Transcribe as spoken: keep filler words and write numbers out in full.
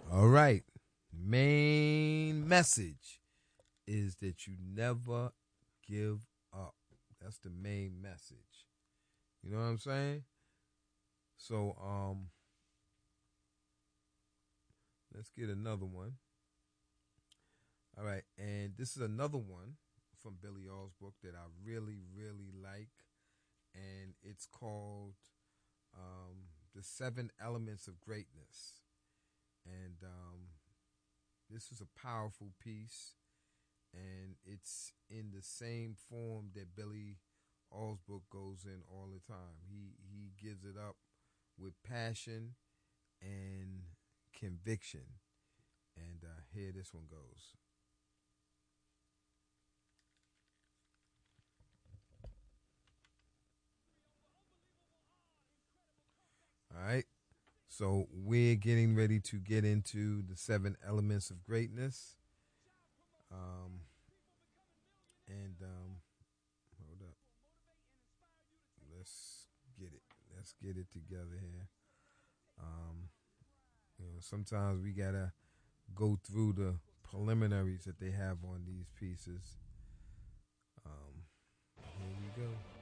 All right. Main message is that you never give up. That's the main message. You know what I'm saying? So, um, let's get another one. All right, and this is another one from Billy All's book that I really, really like, and it's called um, "The Seven Elements of Greatness." And um, this is a powerful piece, and it's in the same form that Billy All's book goes in all the time. He he gives it up with passion and conviction. And uh, here this one goes. All right. So we're getting ready to get into the seven elements of greatness. Um, and um, hold up. Let's get it. Let's get it together here. Um, you know, sometimes we gotta go through the preliminaries that they have on these pieces. Um, here we go.